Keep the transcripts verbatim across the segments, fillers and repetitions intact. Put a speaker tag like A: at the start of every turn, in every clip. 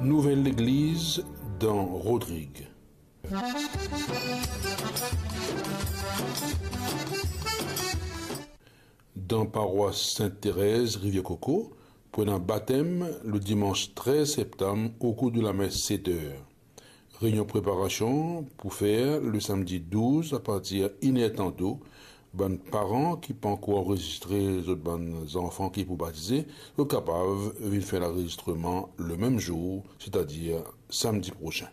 A: Nouvelle église dans Rodrigue. Dans paroisse Sainte-Thérèse, Rivière-Coco, pour un baptême le dimanche treize septembre au cours de la messe sept heures. Réunion préparation pour faire le samedi douze à partir d'une heure tantôt. Bonnes parents qui peuvent encore enregistrer les autres bonnes enfants qui pour baptiser sont capables de faire l'enregistrement le même jour, c'est-à-dire samedi prochain.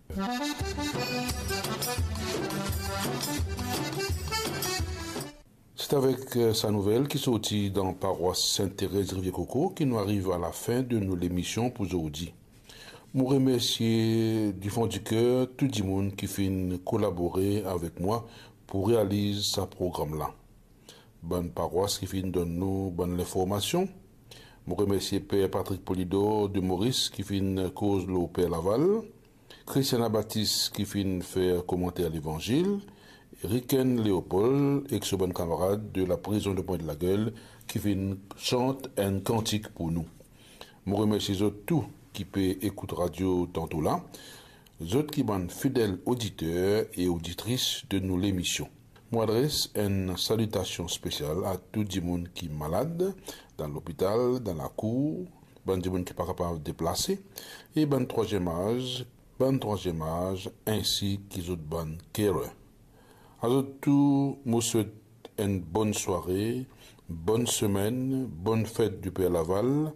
A: C'est avec euh, sa nouvelle qui sortit dans paroisse Sainte-Thérèse Rivière-Coco qui nous arrive à la fin de nos émissions pour aujourd'hui. Je remercie du fond du cœur tout le monde qui fait collaborer avec moi pour réaliser ce programme-là. Bonne paroisse qui fait donne nous bonne information. Je remercie Père Patrick Polidor de Maurice qui fait cause le Père Laval. Christiana Baptiste qui fait faire commentaire l'évangile. Riken Léopold, ex-bon camarade de la prison de Pointe de la Gueule, qui fait chante un cantique pour nous. Je remercie tous qui peut écouter radio tantôt là, les autres qui sont fidèles auditeurs et auditrices de nos émissions. Je m'adresse une salutation spéciale à tout le monde qui est malade, dans l'hôpital, dans la cour, bon du monde qui n'est pas capable de déplacer, et bon troisième âge, bon troisième âge, ainsi qu'ils autres bonnes carers. Alors tout, je souhaite une bonne soirée, bonne semaine, bonne fête du Père Laval,